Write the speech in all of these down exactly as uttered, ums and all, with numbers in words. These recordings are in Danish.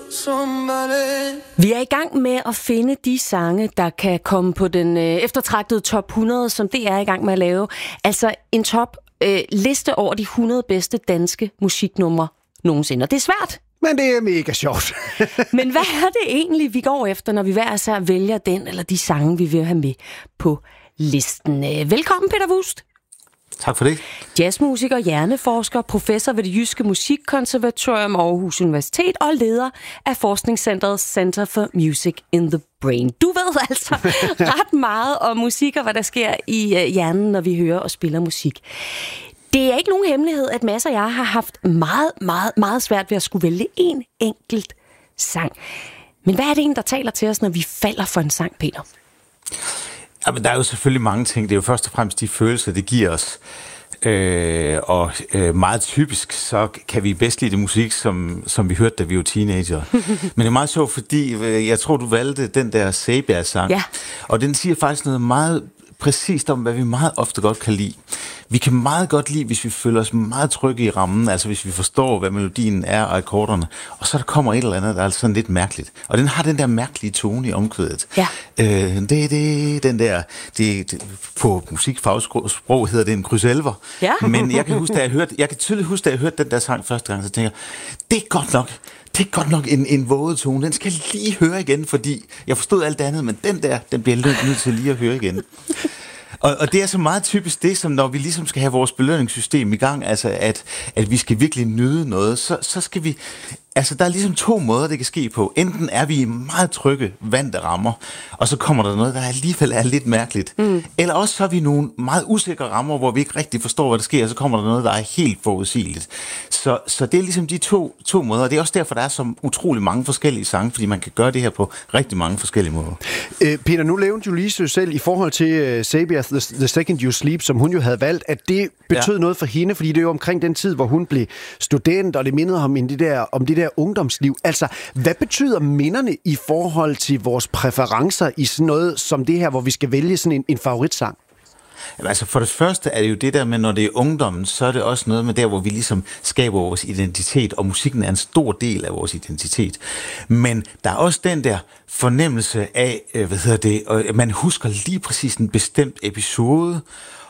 Vi er i gang med at finde de sange, der kan komme på den øh, eftertragtede top hundrede, som det er i gang med at lave. Altså en top øh, liste over de hundrede bedste danske musiknumre nogensinde. Og det er svært. Men det er mega sjovt. Men hvad er det egentlig, vi går efter, når vi hver især vælger den eller de sange, vi vil have med på listen? Velkommen, Peter Wust. Tak for det. Jazzmusiker, hjerneforsker, professor ved det Jyske Musikkonservatorium Aarhus Universitet og leder af forskningscentret Center for Music in the Brain. Du ved altså ret meget om musik og hvad der sker i hjernen, når vi hører og spiller musik. Det er ikke nogen hemmelighed, at Mads og jeg har haft meget, meget, meget svært ved at skulle vælge en enkelt sang. Men hvad er det egentlig, der taler til os, når vi falder for en sang, Peter? Jamen, der er jo selvfølgelig mange ting. Det er jo først og fremmest de følelser, det giver os. Øh, og øh, meget typisk, så kan vi bedst lide det musik, som, som vi hørte, da vi var teenager. Men det er meget sjovt, fordi øh, jeg tror, du valgte den der Sabia-sang. Ja. Og den siger faktisk noget meget præcist om, hvad vi meget ofte godt kan lide. Vi kan meget godt lide, hvis vi føler os meget trygge i rammen, altså hvis vi forstår, hvad melodien er og akkorderne, og så der kommer et eller andet, der er sådan lidt mærkeligt. Og den har den der mærkelige tone i omkvædet. Ja. Øh, det, det, den der, det, det, på musikfagsprog hedder det en krydselver. Ja. Men jeg kan huske, da jeg hørte, jeg kan tydeligt huske, da jeg hørte den der sang første gang, så tænker jeg, det er godt nok, det er godt nok en, en våde tone. Den skal jeg lige høre igen, fordi jeg forstod alt det andet, men den der, den bliver jeg nødt til lige at høre igen. Og, og det er så meget typisk det, som når vi ligesom skal have vores belønningssystem i gang, altså at, at vi skal virkelig nyde noget, så, så skal vi... Altså, der er ligesom to måder, det kan ske på. Enten er vi i meget trygge, vante rammer, og så kommer der noget, der alligevel er lidt mærkeligt. Mm. Eller også så er vi i nogle meget usikre rammer, hvor vi ikke rigtig forstår, hvad der sker, og så kommer der noget, der er helt forudsigeligt. Så, så det er ligesom de to, to måder, og det er også derfor, der er så utrolig mange forskellige sange, fordi man kan gøre det her på rigtig mange forskellige måder. Øh, Peter, nu levede du lige selv i forhold til uh, Sabia, the, the Second You Sleep, som hun jo havde valgt, at det betød ja. noget for hende, fordi det er jo omkring den tid, hvor hun blev student, og det mindede ham om det der, om det der ungdomsliv. Altså, hvad betyder minderne i forhold til vores præferencer i sådan noget som det her, hvor vi skal vælge sådan en, en favoritsang? Jamen, altså for det første er det jo det der med, når det er ungdommen, så er det også noget med der, hvor vi ligesom skaber vores identitet, og musikken er en stor del af vores identitet. Men der er også den der fornemmelse af, hvad hedder det, og man husker lige præcis en bestemt episode,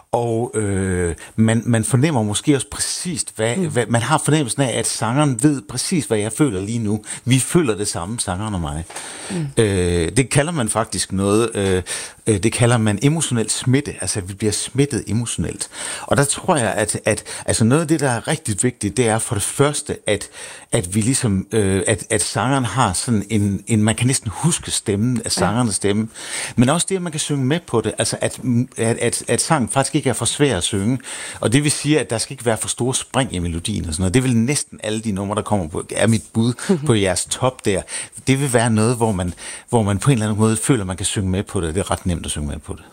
og øh, man, man fornemmer måske også præcis, hvad, mm. hvad, man har fornemmelsen af, at sangeren ved præcis, hvad jeg føler lige nu. Vi føler det samme, sangeren og mig. Mm. Øh, det kalder man faktisk noget, øh, det kalder man emotionel smitte, altså vi bliver smittet emotionelt. Og der tror jeg, at, at altså noget af det, der er rigtig vigtigt, det er for det første, at, at vi ligesom, øh, at, at sangeren har sådan en, en, man kan næsten huske stemmen af sangernes stemme, men også det, at man kan synge med på det, altså at, at, at, at sangen faktisk ikke er for svær at synge, og det vil sige, at der skal ikke være for store spring i melodien og sådan noget. Det vil næsten alle de numre, der kommer på, er mit bud på jeres top der. Det vil være noget, hvor man, hvor man på en eller anden måde føler, man kan synge med på det. Det er ret nemt at synge med på det.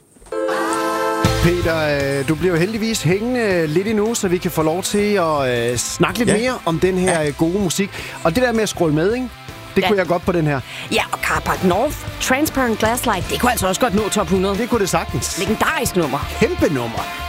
Peter, du bliver jo heldigvis hængende lidt endnu, så vi kan få lov til at øh, snakke lidt ja. mere om den her ja. gode musik. Og det der med at scrolle med, ikke? Det ja. kunne jeg godt på den her. Ja, og Carpark North, Transparent Glasslight, det kunne altså også godt nå top hundrede. Det kunne det sagtens. Legendarisk nummer. Kæmpe nummer.